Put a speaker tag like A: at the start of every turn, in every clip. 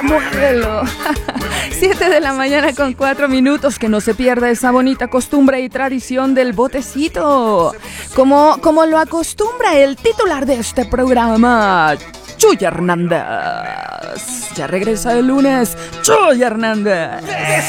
A: Muévelo. 7 de la mañana con 4 minutos. Que no se pierda esa bonita costumbre y tradición del botecito. Como lo acostumbra el titular de este programa, Chuy Hernández. Ya regresa el lunes, Chuy Hernández.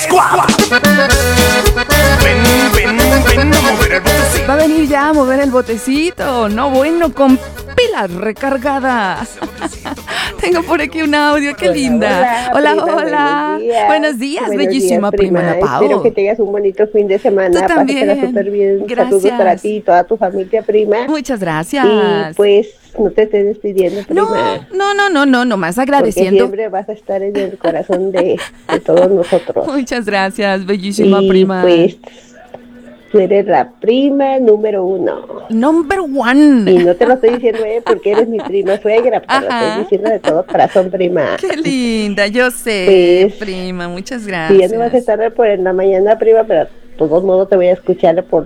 A: Va a venir ya a mover el botecito. No, bueno, con pilas recargadas. Tengo por aquí un audio, qué linda. Hola. Buenos días, bellísima prima Ana Pao.
B: Espero que tengas un bonito fin de semana.
A: Tú también.
B: Pásatela súper bien.
A: Gracias.
B: Saludos para ti y toda tu familia, prima.
A: Muchas gracias.
B: Y pues no te estés despidiendo, prima.
A: No, más agradeciendo.
B: Porque siempre vas a estar en el corazón de todos nosotros.
A: Muchas gracias, bellísima prima.
B: Pues tú eres la prima número 1.
A: Number one.
B: Y no te lo estoy diciendo porque eres mi prima suegra, pero lo estoy diciendo de todo corazón, prima.
A: Qué linda, yo sé, pues, prima, muchas gracias.
B: Sí, ya no vas a estar por en la mañana, prima, pero de todos modos te voy a escuchar por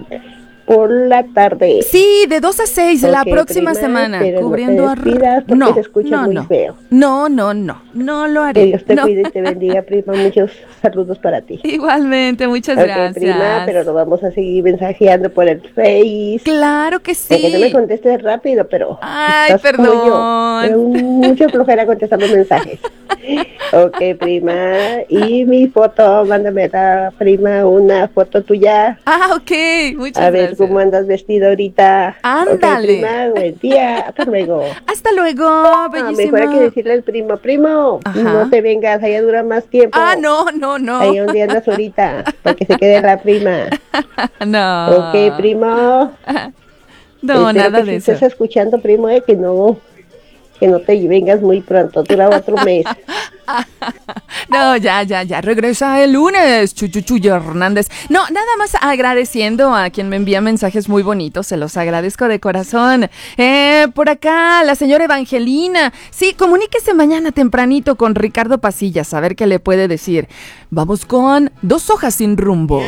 B: la tarde.
A: Sí, de 2 a 6 la próxima semana, cubriendo
B: no te despidas porque se escucha muy feo.
A: No lo haré.
B: Que Dios te cuide y te bendiga, prima. Muchos saludos para ti.
A: Igualmente, muchas gracias.
B: Prima, pero lo vamos a seguir mensajeando por el Face.
A: Claro que sí.
B: Que no me contestes rápido, pero
A: ay, perdón.
B: Tengo mucha flojera contestar los mensajes. Ok, prima. Y mi foto, mándame la prima una foto tuya.
A: Ah, ok, muchas gracias.
B: A ver cómo andas vestido ahorita.
A: Ándale.
B: Okay, prima, buen día. Hasta luego.
A: Hasta luego, bellísima.
B: Mejor hay que decirle al primo,
A: ajá,
B: no te vengas, allá dura más tiempo.
A: Ah, no.
B: Ahí donde andas ahorita, para que se quede la prima.
A: No.
B: Ok, primo.
A: No, nada de eso.
B: Estás escuchando, primo, que no te vengas muy pronto, dura otro mes.
A: No, ya, regresa el lunes, Chuy Hernández. No, nada más agradeciendo a quien me envía mensajes muy bonitos, se los agradezco de corazón. Por acá, la señora Evangelina. Sí, comuníquese mañana tempranito con Ricardo Pasillas, a ver qué le puede decir. Vamos con 2 hojas sin rumbo.